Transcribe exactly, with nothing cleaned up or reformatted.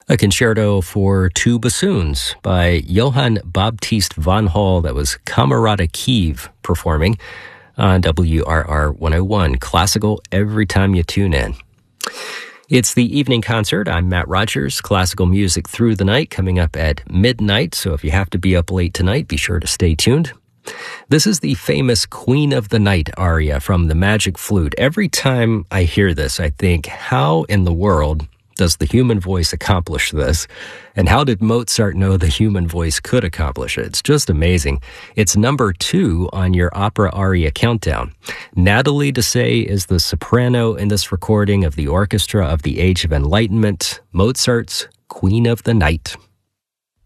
A concerto for two bassoons by Johann Baptist von Hall. That was Kamerata Kiev performing on W R R one oh one. Classical every time you tune in. It's the evening concert. I'm Matt Rogers. Classical music through the night coming up at midnight. So if you have to be up late tonight, be sure to stay tuned. This is the famous Queen of the Night aria from the Magic Flute. Every time I hear this, I think, how in the world does the human voice accomplish this? And how did Mozart know the human voice could accomplish it? It's just amazing. It's number two on your opera aria countdown. Nathalie Dessay is the soprano in this recording of the Orchestra of the Age of Enlightenment, Mozart's Queen of the Night.